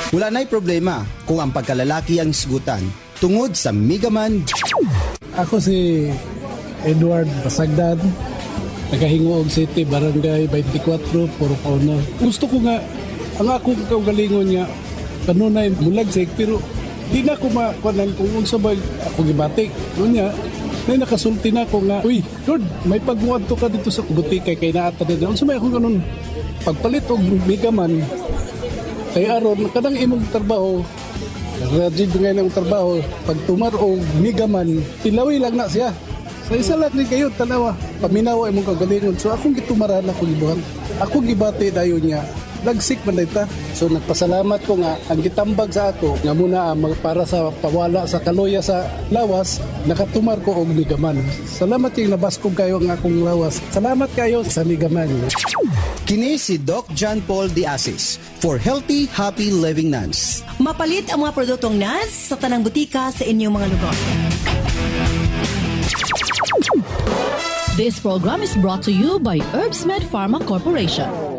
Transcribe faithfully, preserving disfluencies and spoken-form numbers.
Wala na'y problema kung ang pagkalalaki ang isgutan tungod sa Migaman. Ako si Edward Basagdan, nagahingoog City, Barangay twenty-four, Puro Owner. Gusto ko nga, ang akong kaugalingon nga, kanunay mulagsik, pero di na ako makunan kung unsa ba ako gibatik. Nunya, may nakasulti na ako nga, uy, Lord, may pagmuad to ka dito sa butika kay naata na. Unsa may akong ganun, pagpalit og Migaman, kay aron, kadang imong trabaho, graduate ngayon ng trabaho, pag tumar og Migaman, tilawi lang na siya. Sa isa lang ni kayo, tanawa, paminawa imong kagalingon. So akong gitumaran, akong gibuhan. Akong gibati dayon niya, lagsik man dita. So nagpasalamat ko nga, ang gitambag sa ako, nga muna ah, para sa pawala sa kaluya sa lawas, nakatumar ko og Migaman. Salamat yung nabaskog kayo ang akong lawas. Salamat kayo sa Migaman. Kini si Doc John Paul De Asis for Healthy, Happy Living Nuns. Mapalit ang mga produktong Nuns sa tanang butika sa inyong mga lugar. This program is brought to you by Herbsmed Pharma Corporation.